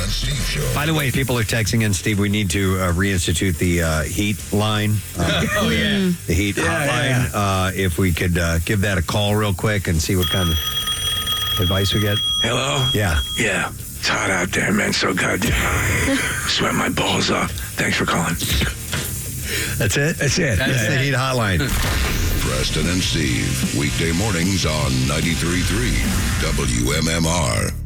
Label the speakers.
Speaker 1: and Steve Show.
Speaker 2: By the way, people are texting in, Steve, we need to reinstitute the heat line. The heat hotline. If we could give that a call real quick and see what kind of advice we get.
Speaker 3: Hello?
Speaker 2: Yeah.
Speaker 3: Yeah. It's hot out there, man. So goddamn hot. Sweat my balls off. Thanks for calling.
Speaker 2: That's it?
Speaker 3: That's it.
Speaker 2: That's the heat hotline.
Speaker 1: Preston and Steve, weekday mornings on 93.3 WMMR.